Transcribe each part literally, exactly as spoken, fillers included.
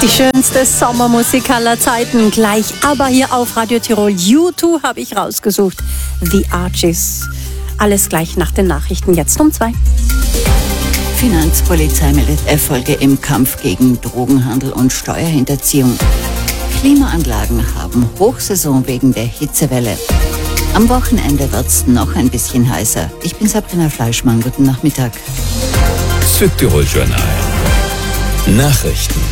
Die schönste Sommermusik aller Zeiten gleich, aber hier auf Radio Tirol U zwei habe ich rausgesucht. The Archies. Alles gleich nach den Nachrichten, jetzt um zwei. Finanzpolizei meldet Erfolge im Kampf gegen Drogenhandel und Steuerhinterziehung. Klimaanlagen haben Hochsaison wegen der Hitzewelle. Am Wochenende wird's noch ein bisschen heißer. Ich bin Sabrina Fleischmann, guten Nachmittag. Südtirol Journal. Nachrichten.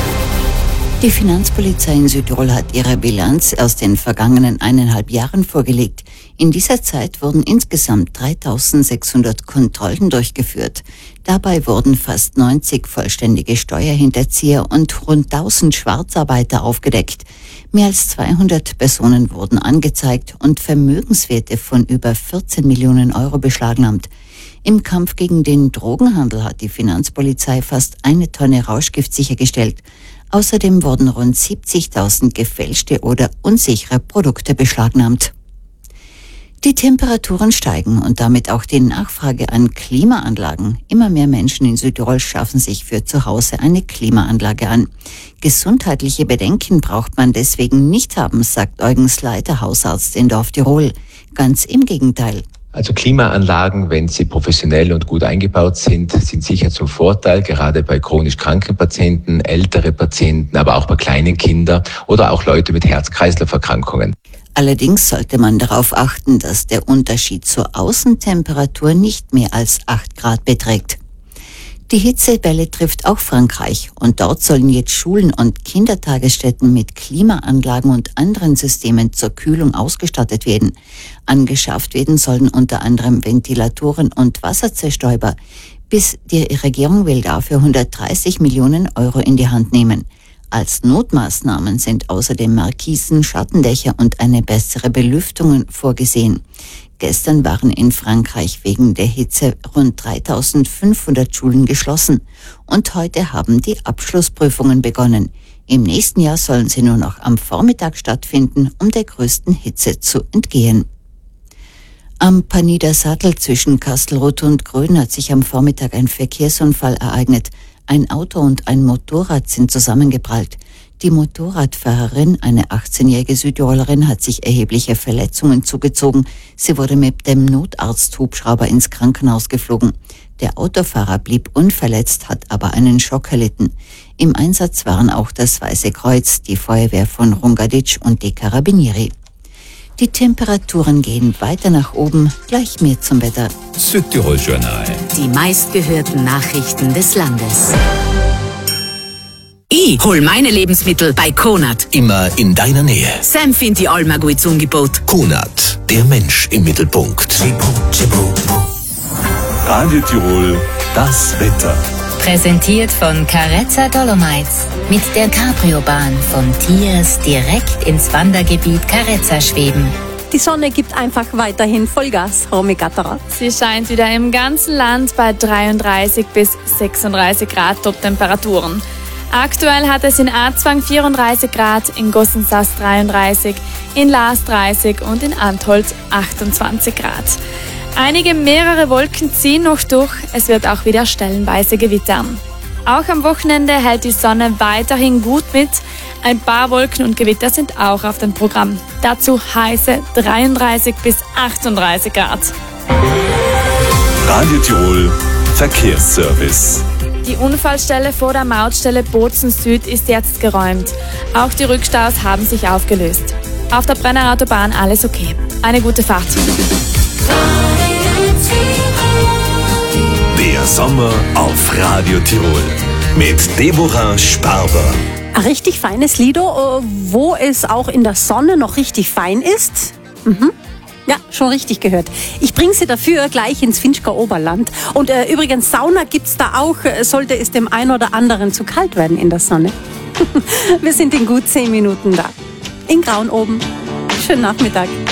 Die Finanzpolizei in Südtirol hat ihre Bilanz aus den vergangenen eineinhalb Jahren vorgelegt. In dieser Zeit wurden insgesamt dreitausendsechshundert Kontrollen durchgeführt. Dabei wurden fast neunzig vollständige Steuerhinterzieher und rund tausend Schwarzarbeiter aufgedeckt. Mehr als zweihundert Personen wurden angezeigt und Vermögenswerte von über vierzehn Millionen Euro beschlagnahmt. Im Kampf gegen den Drogenhandel hat die Finanzpolizei fast eine Tonne Rauschgift sichergestellt. Außerdem wurden rund siebzigtausend gefälschte oder unsichere Produkte beschlagnahmt. Die Temperaturen steigen und damit auch die Nachfrage an Klimaanlagen. Immer mehr Menschen in Südtirol schaffen sich für zu Hause eine Klimaanlage an. Gesundheitliche Bedenken braucht man deswegen nicht haben, sagt Eugen Sleiter, Hausarzt in Dorf Tirol. Ganz im Gegenteil. Also Klimaanlagen, wenn sie professionell und gut eingebaut sind, sind sicher zum Vorteil, gerade bei chronisch kranken Patienten, ältere Patienten, aber auch bei kleinen Kindern oder auch Leute mit Herz-Kreislauf-Erkrankungen. Allerdings sollte man darauf achten, dass der Unterschied zur Außentemperatur nicht mehr als acht Grad beträgt. Die Hitzewelle trifft auch Frankreich und dort sollen jetzt Schulen und Kindertagesstätten mit Klimaanlagen und anderen Systemen zur Kühlung ausgestattet werden. Angeschafft werden sollen unter anderem Ventilatoren und Wasserzerstäuber. Bis die Regierung will dafür hundertdreißig Millionen Euro in die Hand nehmen. Als Notmaßnahmen sind außerdem Markisen, Schattendächer und eine bessere Belüftung vorgesehen. Gestern waren in Frankreich wegen der Hitze rund dreitausendfünfhundert Schulen geschlossen und heute haben die Abschlussprüfungen begonnen. Im nächsten Jahr sollen sie nur noch am Vormittag stattfinden, um der größten Hitze zu entgehen. Am Panider Sattel zwischen Kastelruth und Grön hat sich am Vormittag ein Verkehrsunfall ereignet. Ein Auto und ein Motorrad sind zusammengeprallt. Die Motorradfahrerin, eine achtzehnjährige Südtirolerin, hat sich erhebliche Verletzungen zugezogen. Sie wurde mit dem Notarzthubschrauber ins Krankenhaus geflogen. Der Autofahrer blieb unverletzt, hat aber einen Schock erlitten. Im Einsatz waren auch das Weiße Kreuz, die Feuerwehr von Rungadic und die Carabinieri. Die Temperaturen gehen weiter nach oben. Gleich mehr zum Wetter. Südtirol Journal. Die meistgehörten Nachrichten des Landes. Ich hol meine Lebensmittel bei Konad. Immer in deiner Nähe. Sam findet die Alma gut zum Angebot. Konad, der Mensch im Mittelpunkt. Radio Tirol, das Wetter. Präsentiert von Carezza Dolomites. Mit der Cabrio-Bahn von Tiers direkt ins Wandergebiet Carezza schweben. Die Sonne gibt einfach weiterhin Vollgas, Romy Gatterer. Sie scheint wieder im ganzen Land bei dreiunddreißig bis sechsunddreißig Grad Top-Temperaturen. Aktuell hat es in Arzwang vierunddreißig Grad, in Gossensass dreiunddreißig, in Laas dreißig und in Antholz achtundzwanzig Grad. Einige mehrere Wolken ziehen noch durch, es wird auch wieder stellenweise gewittern. Auch am Wochenende hält die Sonne weiterhin gut mit, ein paar Wolken und Gewitter sind auch auf dem Programm. Dazu heiße dreiunddreißig bis achtunddreißig Grad. Radio Tirol, Verkehrsservice. Die Unfallstelle vor der Mautstelle Bozen Süd ist jetzt geräumt. Auch die Rückstaus haben sich aufgelöst. Auf der Brenner Autobahn alles okay. Eine gute Fahrt. Der Sommer auf Radio Tirol mit Deborah Sparber. Ein richtig feines Lido, wo es auch in der Sonne noch richtig fein ist. Mhm. Ja, schon richtig gehört. Ich bringe Sie dafür gleich ins Finchker Oberland. Und äh, übrigens, Sauna gibt's da auch, sollte es dem einen oder anderen zu kalt werden in der Sonne. Wir sind in gut zehn Minuten da. In Grauen oben. Schönen Nachmittag.